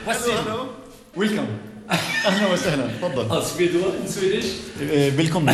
Hello. Welcome. أهلا وسهلا. تفضل. Suédois, in Swedish. Welcome.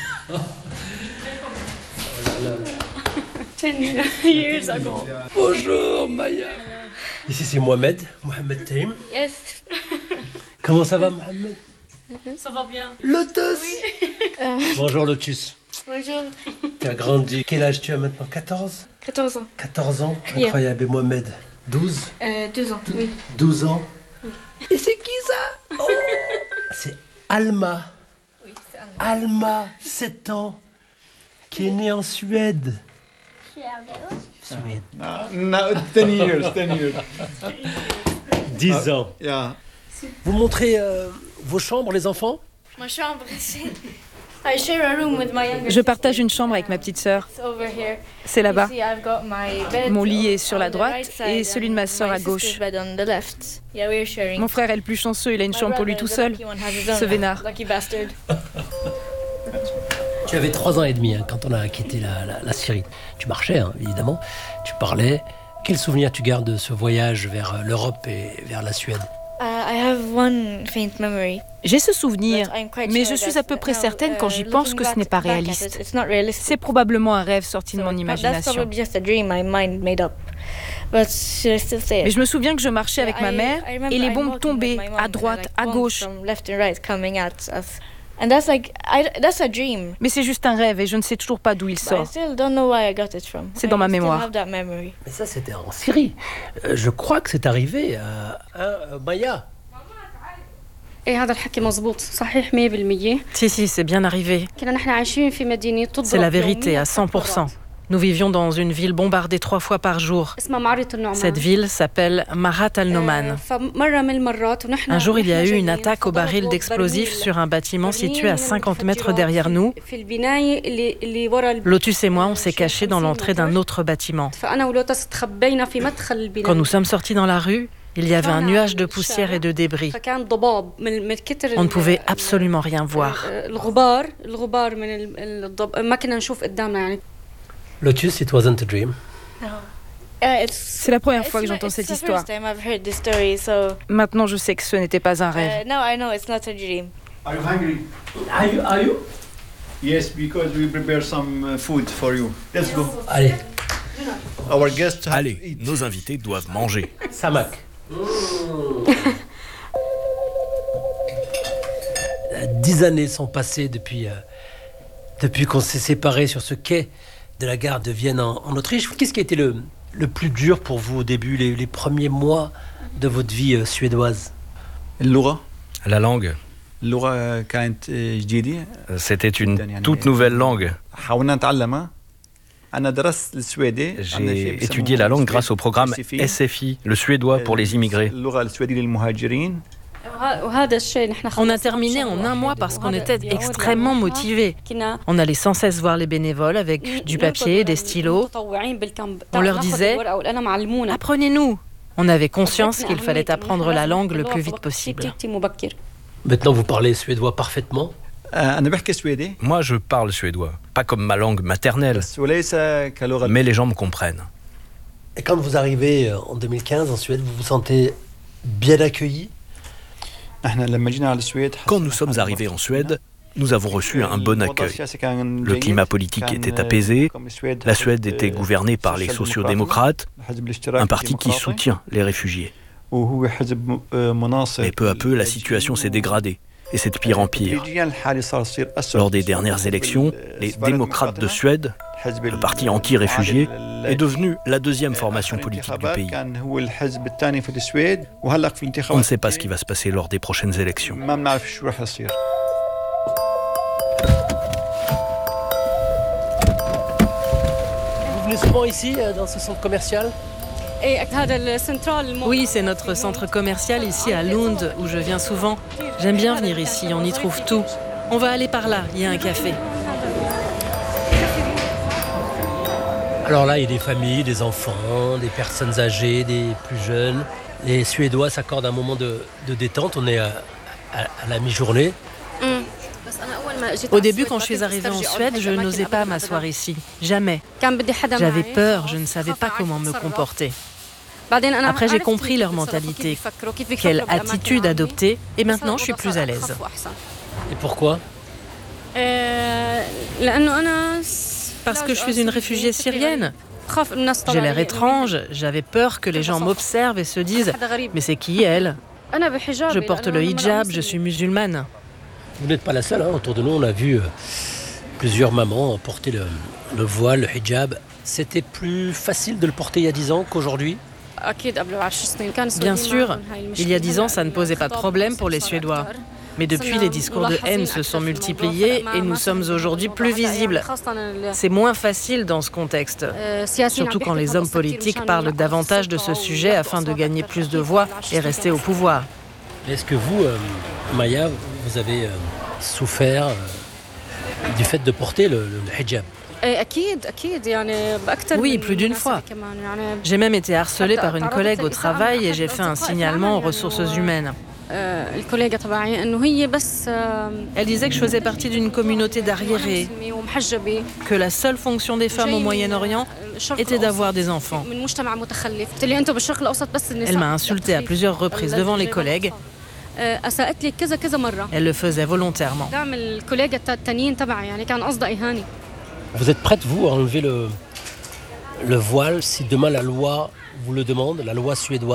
10 years ago. Bonjour Maya. Ici c'est Mohamed Taim. Yes. Comment ça va Mohamed? Ça va bien. Lotus. Bonjour Lotus. Bonjour. Tu as grandi. Quel âge tu as maintenant? 14? 14 ans. 14 ans? Yeah. Incroyable. Et Mohamed? 12? 2 ans, oui. 12 ans? Et c'est qui ça? Oh, c'est Alma. Oui, c'est Anna. Alma, 7 ans, qui est née en Suède. Suède. No, 10 years. 10 ans. Yeah. Vous montrez vos chambres, les enfants? Ma chambre, I share a room with my younger Je partage une chambre avec ma petite sœur. sister. Over here. C'est là-bas. You see, I've got my bed Mon lit est sur la on the droite right side et celui de ma sœur and à my gauche. sister's bed on the left. Yeah, we're sharing. Mon frère est le plus chanceux, il a une My chambre pour lui brother, tout the seul. lucky one, has his own Ce vénard. Lucky bastard. Tu avais 3 ans et demi quand on a quitté la Syrie. Tu marchais, évidemment. Tu parlais. Quel souvenir tu gardes de ce voyage vers l'Europe et vers la Suède? I have one faint memory. J'ai ce souvenir, but I'm quite mais sure je suis that à peu près now, certaine quand j'y pense looking que ce back- n'est pas back at it, réaliste. it's not realistic. C'est probablement un rêve sorti de So mon that's imagination. probably just a dream my mind made up. But should I still say it? Mais je me souviens que je marchais avec ma mère I remember et les I'm bombes walking tombaient with my mom à and droite, like à bombs gauche. from left and right coming at us. And that's like that's a dream. Mais c'est juste un rêve et je ne sais toujours pas d'où il But I sort. still don't know where I got it from. C'est dans ma I still mémoire. have that memory. Mais ça, c'était en Syrie. Je crois que c'est arrivé à Maya. ايه هذا الحكي مزبوط صحيح 100%. Si, c'est bien arrivé. كنا نحن عايشين في مدينة تضرب C'est la vérité à يومياً 100%. Nous vivions dans une ville bombardée 3 fois par jour. اسمها معرة النعمان. Cette ville s'appelle Marat al-Noman. فمرة من المرات ونحن Un jour, il y a eu une جايين attaque au baril فضربوا d'explosifs برميل- sur un bâtiment situé à برميل 50 mètres المتفجرات derrière nous. في البناية اللي ورا Lotus et moi, on s'est cachés dans l'entrée d'un autre bâtiment. فأنا ولوتس تخبينا في مدخل البناية. Quand nous sommes sortis dans la rue, il y avait un nuage de poussière et de débris. فكان ضباب من كتر On ne pouvait absolument rien voir. الغبار من ما كنا نشوف قدامنا يعني. Lotus, it wasn't a dream. C'est la première fois que j'entends cette histoire. It's the first time I've heard this story, so Maintenant, je sais que ce n'était pas un rêve. now I know it's not a dream. Are you hungry? Are you? Yes, because we prepare some food for you. Let's go. Allez, Our guests have Allez, to eat. nos invités doivent manger. Samak. 10 années sont passées depuis qu'on s'est séparés sur ce quai de la gare de Vienne en Autriche. Qu'est-ce qui a été le plus dur pour vous au début, les premiers mois de votre vie suédoise? اللغة La langue, كانت جديدة. c'était une toute nouvelle langue. حاولنا نتعلمها. أنا درست السويدي. J'ai étudié la langue grâce au programme SFI, le suédois pour les immigrés. اللغة السويدية للمهاجرين. وهذا الشيء نحن On a terminé en un mois parce qu'on était extrêmement motivés. On allait sans cesse voir les bénévoles avec du papier et des stylos. On leur disait « Apprenez-nous !» On avait conscience qu'il fallait apprendre la langue le plus vite possible. Maintenant, vous parlez suédois parfaitement. أنا بحكي سويدي. Moi, je parle suédois, pas comme ma langue maternelle, بس وليس كلغة. mais les gens me comprennent. Et quand vous arrivez en 2015 en Suède, vous vous sentez bien accueilli? إحنا لما جينا على السويد. Quand nous sommes arrivés en Suède, nous avons reçu un bon accueil. Le climat politique était apaisé, la Suède était gouvernée par les sociodémocrates, un parti qui soutient les réfugiés. Mais peu à peu, la situation s'est dégradée, et c'est de pire en pire. Lors des dernières élections, les démocrates de Suède, le parti anti-réfugié, est devenu la deuxième formation politique du pays. On ne sait pas ce qui va se passer lors des prochaines élections. Vous venez souvent ici, dans ce centre commercial? Oui, c'est notre centre commercial ici à Lund, où je viens souvent. J'aime bien venir ici, on y trouve tout. On va aller par là, il y a un café. Alors là, il y a des familles, des enfants, des personnes âgées, des plus jeunes. Les Suédois s'accordent un moment de détente. On est à la mi-journée. Au début, quand je suis arrivée en Suède, je n'osais pas m'asseoir ici. Jamais. J'avais peur, je ne savais pas comment me comporter. Après, j'ai compris leur mentalité, quelle attitude adopter, et maintenant je suis plus à l'aise. Et pourquoi ? Parce que je suis une réfugiée syrienne. J'ai l'air étrange, j'avais peur que les gens m'observent et se disent « Mais c'est qui elle ?» Je porte le hijab, je suis musulmane. Vous n'êtes pas la seule, hein. Autour de nous on a vu plusieurs mamans porter le voile, le hijab. C'était plus facile de le porter il y a 10 ans qu'aujourd'hui ? Bien sûr, il y a 10 ans ça ne posait pas de problème pour les Suédois. Mais depuis, les discours de haine se sont multipliés et nous sommes aujourd'hui plus visibles. C'est moins facile dans ce contexte, surtout quand les hommes politiques parlent davantage de ce sujet afin de gagner plus de voix et rester au pouvoir. Est-ce que vous, Maya, vous avez souffert du fait de porter le hijab ? Oui, plus d'une fois. J'ai même été harcelée par une collègue au travail et j'ai fait un signalement aux ressources humaines. Elle disait que je faisais partie d'une communauté d'arriérés, que la seule fonction des femmes au Moyen-Orient était d'avoir des enfants. Elle m'a insultée à plusieurs reprises devant les collègues. Elle le faisait volontairement. Vous êtes prête, vous, à enlever le voile si demain la loi vous le demande, la loi suédoise ?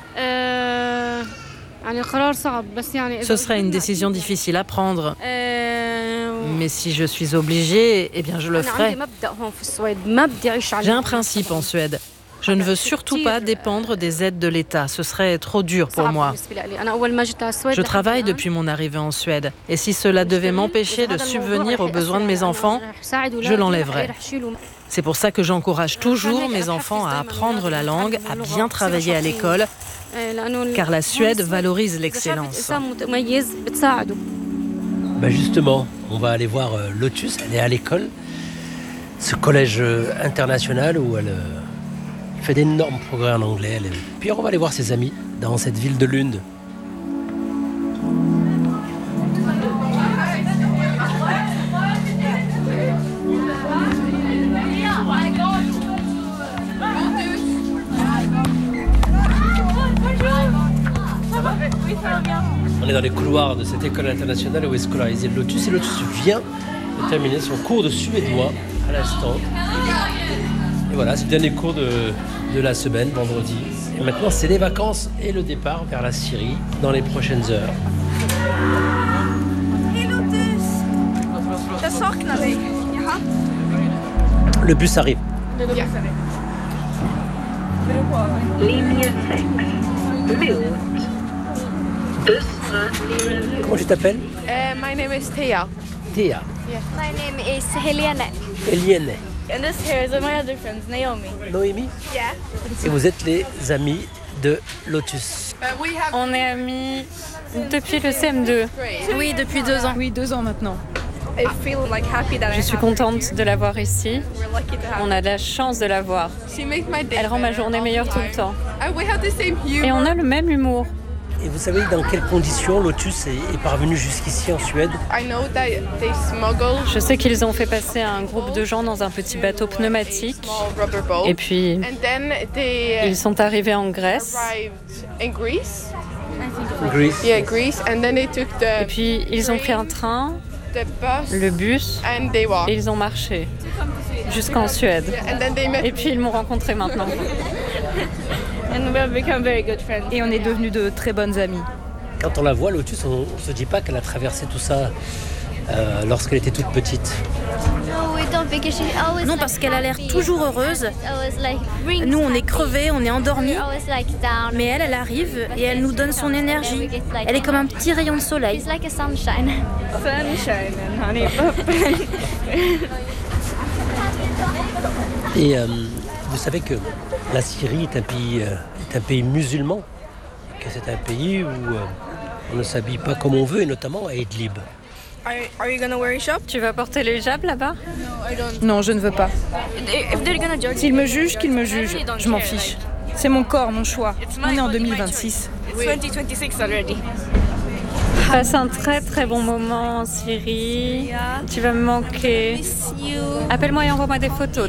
Ce serait une décision difficile à prendre. Mais si je suis obligée, eh bien je le ferai. J'ai un principe en Suède. Je ne veux surtout pas dépendre des aides de l'État. Ce serait trop dur pour moi. Je travaille depuis mon arrivée en Suède. Et si cela devait m'empêcher de subvenir aux besoins de mes enfants, je l'enlèverais. C'est pour ça que j'encourage toujours mes enfants à apprendre la langue, à bien travailler à l'école, car la Suède valorise l'excellence. Justement, on va aller voir Lotus, elle est à l'école, ce collège international où elle fait d'énormes progrès en anglais. Puis on va aller voir ses amis dans cette ville de Lund. On est dans les couloirs de cette école internationale où est scolarisé Lotus. Et Lotus vient de terminer son cours de suédois à l'instant. Et voilà, c'est le dernier cours de la semaine, vendredi. Et maintenant, c'est les vacances et le départ vers la Syrie dans les prochaines heures. Le bus arrive. Comment tu t'appelles? My name is Thea. Thea. Yeah. My name is Helene. Helene. And this here is my other friend, Naomi. Noémie? Yeah. Et vous êtes les amis de Lotus. On est amis depuis le CM2. Oui, depuis 2 ans. Oui, 2 ans maintenant. I feel like happy that Je suis contente de la voir ici. On a de la chance de la voir. Elle rend ma journée meilleure tout le temps. Et on a le même humour. Et vous savez dans quelles conditions Lotus est parvenu jusqu'ici en Suède? Je sais qu'ils ont fait passer un groupe de gens dans un petit bateau pneumatique. Et puis, ils sont arrivés en Grèce. Greece. Et puis, ils ont pris un train, le bus, et ils ont marché jusqu'en Suède. Et puis, ils m'ont rencontré maintenant. And we have become very good friends. Et on est devenus de très bonnes amies. Quand on la voit, Lotus, on ne se dit pas qu'elle a traversé tout ça lorsqu'elle était toute petite. Non, parce qu'elle a l'air toujours heureuse. Nous, on est crevés, on est endormis. Mais elle arrive et elle nous donne son énergie. Elle est comme un petit rayon de soleil. Et vous savez que la Syrie est un pays musulman, que c'est un pays où on ne s'habille pas comme on veut, et notamment à Idlib. Tu vas porter le hijab là-bas? Non, je ne veux pas. S'ils me jugent, qu'ils me jugent. Je m'en fiche. C'est mon corps, mon choix. On est en 2026. Passe un très très bon moment en Syrie. Tu vas me manquer. Appelle-moi et envoie-moi des photos